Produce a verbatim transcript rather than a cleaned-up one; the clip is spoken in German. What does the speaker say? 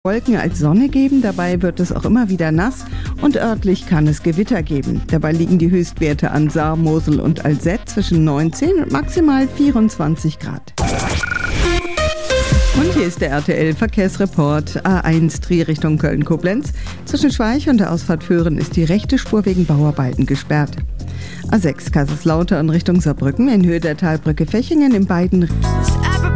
Wolken als Sonne geben, dabei wird es auch immer wieder nass und örtlich kann es Gewitter geben. Dabei liegen die Höchstwerte an Saar, Mosel und Alzett zwischen neunzehn und maximal vierundzwanzig Grad. Und hier ist der R T L-Verkehrsreport. A eins Trier Richtung Köln-Koblenz. Zwischen Schweich und der Ausfahrt Föhren ist die rechte Spur wegen Bauarbeiten gesperrt. A sechs Kaiserslautern Richtung Saarbrücken in Höhe der Talbrücke Fechingen in beiden Richtungen.